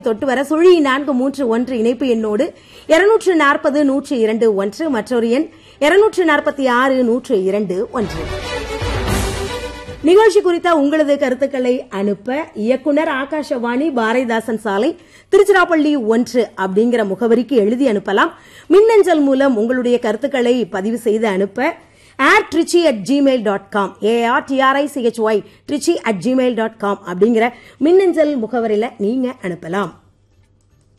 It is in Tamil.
தொட்டு வர சுழி 431 இணைப்பு எண்ணோடு 240-102-1 மற்றொரு எண் 246-102-1. நிகழ்ச்சி குறித்த உங்களது கருத்துக்களை அனுப்ப இயக்குனர் ஆகாஷவாணி பாரதிதாசன் சாலை திருச்சிராப்பள்ளி 1 அப்படிங்கிற முகவரிக்கு எழுதி அனுப்பலாம். மின்னஞ்சல் மூலம் உங்களுடைய கருத்துக்களை பதிவு செய்து அனுப்ப airtrichy@gmail.com ARTRICHY trichy@gmail.com அப்படிங்கிற மின்னஞ்சல் முகவரியில நீங்க அனுப்பலாம்.